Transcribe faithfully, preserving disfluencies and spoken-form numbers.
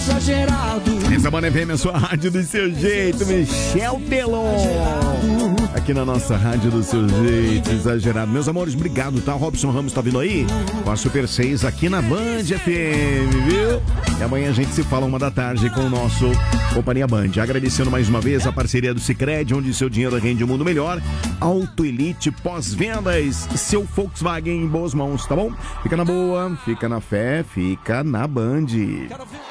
exagerado. Essa Band F M é a sua rádio do seu jeito, Michel Telon. Aqui na nossa rádio do seu jeito, exagerado. Meus amores, obrigado, tá? Robson Ramos tá vindo aí com a Super seis aqui na Band F M, viu? E amanhã a gente se fala uma da tarde com o nosso Companhia Band. Agradecendo mais uma vez a parceria do Sicredi, onde seu dinheiro rende um mundo melhor. Auto Elite Pós-Vendas, seu Volkswagen em boas mãos, tá bom? Fica na boa, fica na fé, fica na Band.